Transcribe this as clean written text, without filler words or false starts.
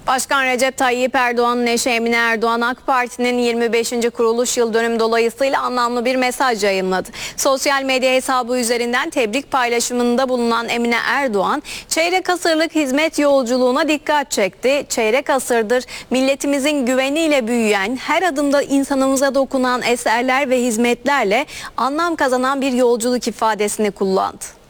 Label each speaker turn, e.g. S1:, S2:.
S1: Başkan Recep Tayyip Erdoğan'ın eşi Emine Erdoğan, AK Parti'nin 25. kuruluş yıl dönümü dolayısıyla anlamlı bir mesaj yayınladı. Sosyal medya hesabı üzerinden tebrik paylaşımında bulunan Emine Erdoğan, çeyrek asırlık hizmet yolculuğuna dikkat çekti. Çeyrek asırdır milletimizin güveniyle büyüyen, her adımda insanımıza dokunan eserler ve hizmetlerle anlam kazanan bir yolculuk ifadesini kullandı.